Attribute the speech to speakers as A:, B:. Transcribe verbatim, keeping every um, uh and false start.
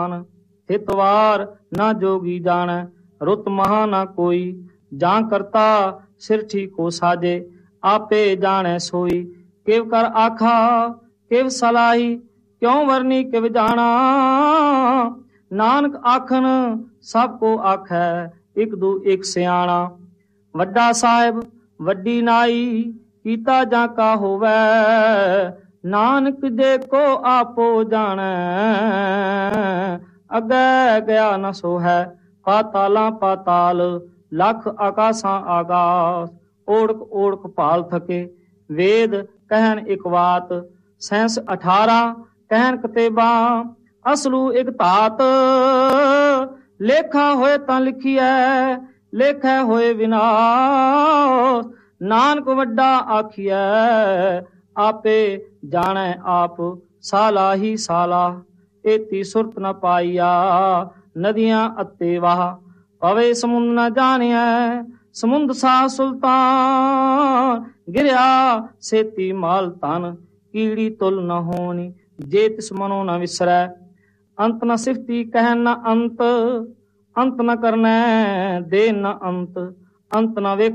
A: हितवार ना जोगी जाने, रुत महा ना कोई। जां करता सिर ठीक हो साजे, आपे जाने सोई। किव कर आखा किव सलाही, क्यों वरनी किव जाना। नानक आखन सब को आखै, एक दू एक सियाणा। वड्डा साहिब वड्डी नाई, कीता जां का होवै। नानक जे को आपो जाने, अगे गया न सो है। पाताला पाताल, लख आकाशां आकाश। ओढ़क ओढ़क भाल थके, वेद कहन एक बात। सैंस अठारह कहन कतेबा, असलू एक तात। लेखा होए तां लिखिए, लेखै होए विनाश। नानक वड्डा आखिए, आपे जाने आप। साला ही साला, एती सुरत न पाईया। नदियां अते वाह, पवे समुंद न जानिया। समुंद सा सुल्तान, गिरया सेती माल तन। कीड़ी तुल न होनी, जे तिस मनो न विसरै। अंत न सिफती कहन न अंत, अंत न करनै दे न अंत। अंत न वे